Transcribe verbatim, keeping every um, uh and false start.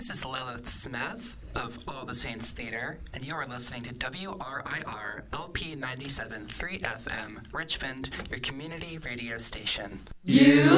This is Lilith Smith of All the Saints Theater, and you are listening to W R I R L P ninety-seven point three F M, Richmond, your community radio station. You